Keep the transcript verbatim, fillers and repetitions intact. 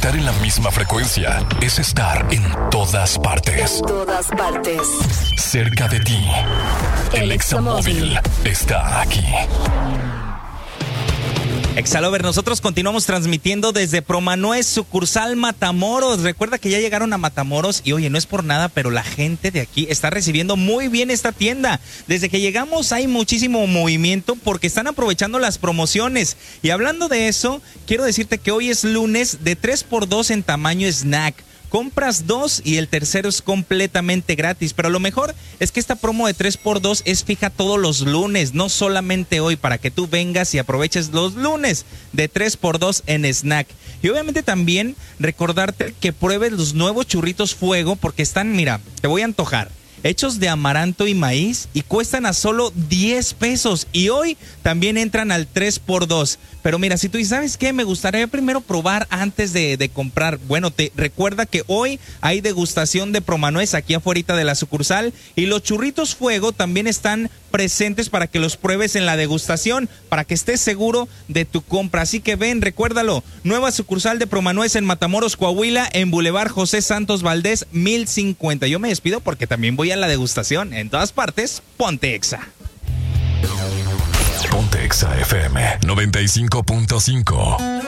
Estar en la misma frecuencia es estar en todas partes. En todas partes. Cerca de ti. El Examóvil está aquí. Exalover, nosotros continuamos transmitiendo desde Promanuez, sucursal Matamoros. Recuerda que ya llegaron a Matamoros y oye, no es por nada, pero la gente de aquí está recibiendo muy bien esta tienda. Desde que llegamos hay muchísimo movimiento porque están aprovechando las promociones. Y hablando de eso, quiero decirte que hoy es lunes de tres por dos en tamaño snack. Compras dos y el tercero es completamente gratis, pero lo mejor es que esta promo de tres por dos es fija todos los lunes, no solamente hoy, para que tú vengas y aproveches los lunes de tres por dos en snack. Y obviamente también recordarte que pruebes los nuevos churritos fuego porque están, mira, te voy a antojar, hechos de amaranto y maíz y cuestan a solo diez pesos. Y hoy también entran al tres por dos. Pero mira, si tú dices, ¿sabes qué? Me gustaría primero probar antes de, de comprar. Bueno, te recuerda que hoy hay degustación de Promanuez aquí afuera de la sucursal. Y los churritos fuego también están presentes para que los pruebes en la degustación, para que estés seguro de tu compra. Así que ven, recuérdalo. Nueva sucursal de Promanuez en Matamoros, Coahuila, en Boulevard José Santos Valdés, mil cincuenta. Yo me despido porque también voy a la degustación. En todas partes, ponte Exa. Ponte Exa F M noventa y cinco punto cinco.